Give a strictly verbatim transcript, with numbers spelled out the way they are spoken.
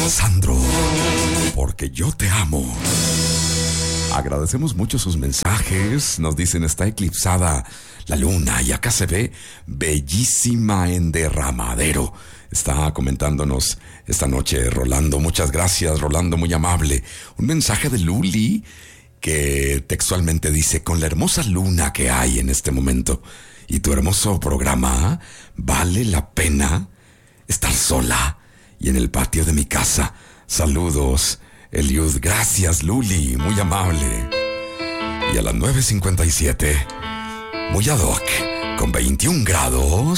Sandro, porque yo te amo. Agradecemos mucho sus mensajes. Nos dicen, está eclipsada la luna y acá se ve bellísima en Derramadero. Está comentándonos esta noche Rolando. Muchas gracias, Rolando, muy amable. Un mensaje de Luli que textualmente dice, con la hermosa luna que hay en este momento y tu hermoso programa, vale la pena estar sola y en el patio de mi casa. Saludos, Eliud. Gracias, Luli, muy amable. Y a las nueve cincuenta y siete, muy ad hoc, con veintiún grados.